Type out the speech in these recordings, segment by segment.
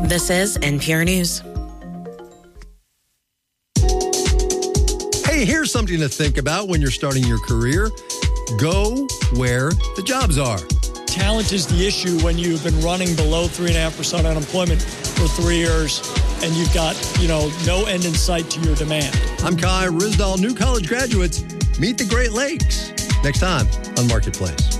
This is NPR News. Hey, here's something to think about when you're starting your career. Go where the jobs are. Talent is the issue when you've been running below 3.5% unemployment for 3 years and you've got, no end in sight to your demand. I'm Kai Ryssdal. New college graduates meet the Great Lakes. Next time on Marketplace.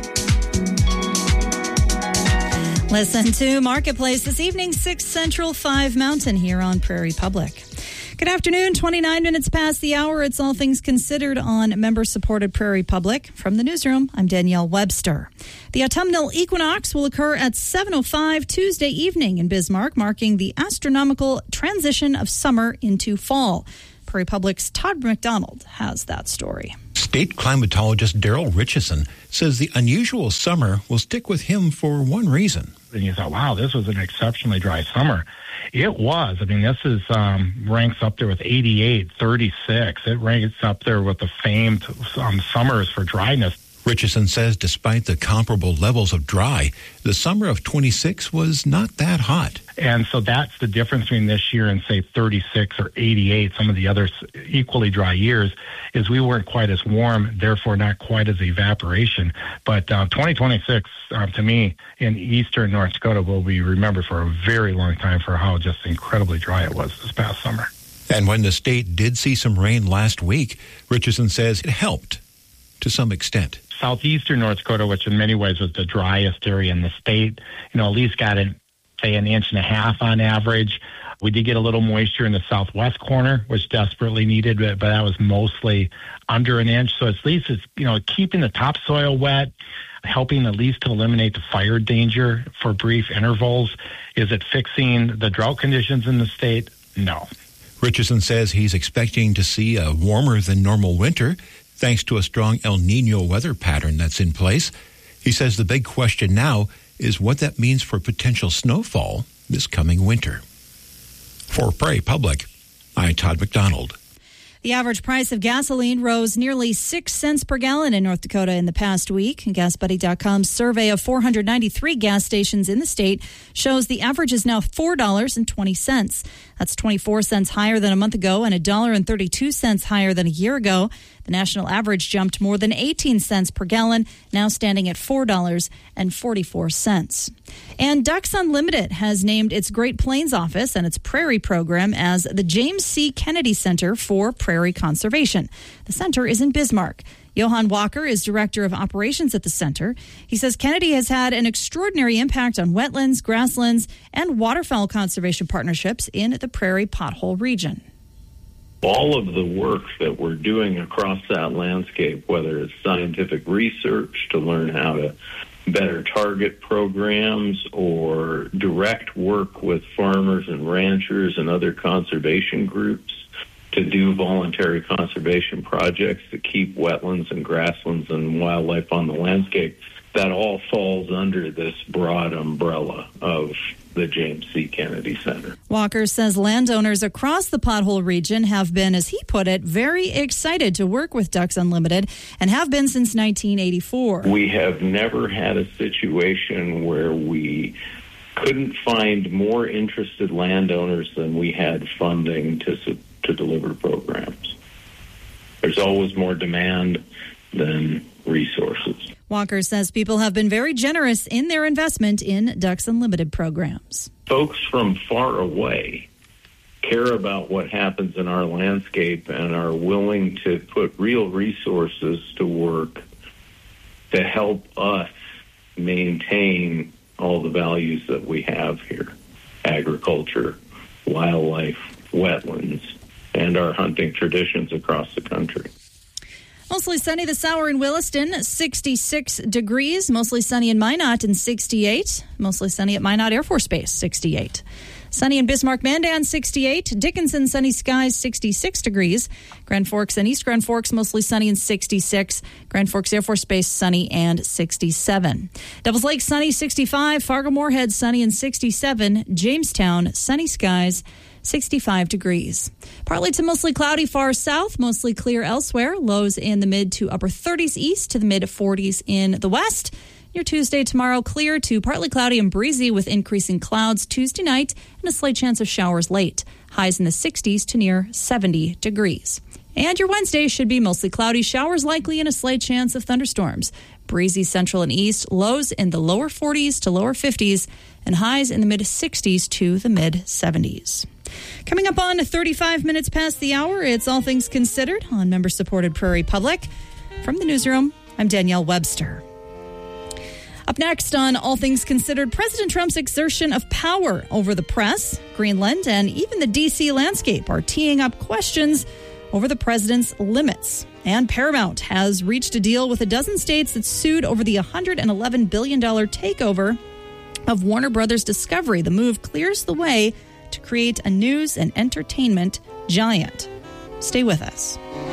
Listen to Marketplace this evening, 6 Central, 5 Mountain here on Prairie Public. Good afternoon, 29 minutes past the hour. It's All Things Considered on member-supported Prairie Public. From the newsroom, I'm Danielle Webster. The autumnal equinox will occur at 7:05 Tuesday evening in Bismarck, marking the astronomical transition of summer into fall. Prairie Public's Todd McDonald has that story. State climatologist Daryl Richardson says the unusual summer will stick with him for one reason. And you thought, wow, this was an exceptionally dry summer. It was. I mean, this is ranks up there with 88, 36. It ranks up there with the famed summers for dryness. Richardson says despite the comparable levels of dry, the summer of 26 was not that hot. And so that's the difference between this year and, say, 36 or 88, some of the other equally dry years, is we weren't quite as warm, therefore not quite as evaporation. But 2026, to me, in eastern North Dakota will be remembered for a very long time for how just incredibly dry it was this past summer. And when the state did see some rain last week, Richardson says it helped to some extent. Southeastern North Dakota, which in many ways was the driest area in the state, at least got an inch and a half on average. We did get a little moisture in the southwest corner, which desperately needed, but that was mostly under an inch. So at least it's, keeping the topsoil wet, helping at least to eliminate the fire danger for brief intervals. Is it fixing the drought conditions in the state? No. Richardson says he's expecting to see a warmer than normal winter, thanks to a strong El Nino weather pattern that's in place. He says the big question now is what that means for potential snowfall this coming winter. For Prairie Public, I'm Todd McDonald. The average price of gasoline rose nearly 6 cents per gallon in North Dakota in the past week. GasBuddy.com's survey of 493 gas stations in the state shows the average is now $4.20. That's 24 cents higher than a month ago and $1.32 higher than a year ago. The national average jumped more than 18 cents per gallon, now standing at $4.44. And Ducks Unlimited has named its Great Plains office and its Prairie program as the James C. Kennedy Center for Prairie Conservation. The center is in Bismarck. Johan Walker is director of operations at the center. He says Kennedy has had an extraordinary impact on wetlands, grasslands, and waterfowl conservation partnerships in the Prairie Pothole region. All of the work that we're doing across that landscape, whether it's scientific research to learn how to better target programs or direct work with farmers and ranchers and other conservation groups to do voluntary conservation projects to keep wetlands and grasslands and wildlife on the landscape, that all falls under this broad umbrella of the James C. Kennedy Center. Walker says landowners across the Pothole region have been, as he put it, very excited to work with Ducks Unlimited and have been since 1984. We have never had a situation where we couldn't find more interested landowners than we had funding to deliver programs. There's always more demand than resources. Walker says people have been very generous in their investment in Ducks Unlimited programs. Folks from far away care about what happens in our landscape and are willing to put real resources to work to help us maintain all the values that we have here: agriculture, wildlife, wetlands, and our hunting traditions across the country. Mostly sunny this hour in Williston, 66 degrees. Mostly sunny in Minot and 68. Mostly sunny at Minot Air Force Base, 68. Sunny in Bismarck-Mandan, 68. Dickinson, sunny skies, 66 degrees. Grand Forks and East Grand Forks, mostly sunny and 66. Grand Forks Air Force Base, sunny and 67. Devils Lake, sunny, 65. Fargo-Moorhead, sunny and 67. Jamestown, sunny skies, 65 degrees. Partly to mostly cloudy far south, mostly clear elsewhere. Lows in the mid to upper 30s east to the mid 40s in the west. Your Tuesday tomorrow, clear to partly cloudy and breezy with increasing clouds Tuesday night and a slight chance of showers late. Highs in the 60s to near 70 degrees. And your Wednesday should be mostly cloudy, showers likely, and a slight chance of thunderstorms. Breezy central and east, lows in the lower 40s to lower 50s, and highs in the mid-60s to the mid-70s. Coming up on 35 minutes past the hour, it's All Things Considered on member-supported Prairie Public. From the newsroom, I'm Danielle Webster. Up next on All Things Considered, President Trump's exertion of power over the press, Greenland, and even the D.C. landscape are teeing up questions over the president's limits. And Paramount has reached a deal with a dozen states that sued over the $111 billion takeover of Warner Brothers Discovery. The move clears the way to create a news and entertainment giant. Stay with us.